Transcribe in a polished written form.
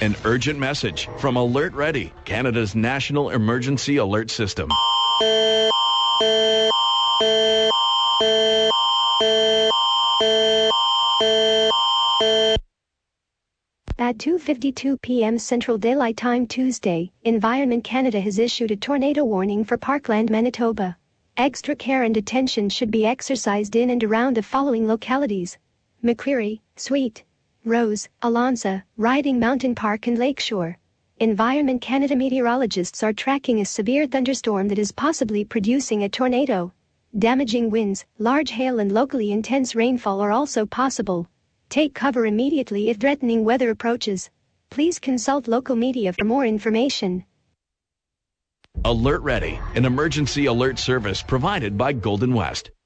An urgent message from Alert Ready, Canada's national emergency alert system. At 2:52 p.m. Central Daylight Time Tuesday, Environment Canada has issued a tornado warning for Parkland, Manitoba. Extra care and attention should be exercised in and around the following localities: McCreary, Sweet, Rose, Alonsa, Riding Mountain Park and Lakeshore. Environment Canada meteorologists are tracking a severe thunderstorm that is possibly producing a tornado. Damaging winds, large hail and locally intense rainfall are also possible. Take cover immediately if threatening weather approaches. Please consult local media for more information. Alert Ready, an emergency alert service provided by Golden West.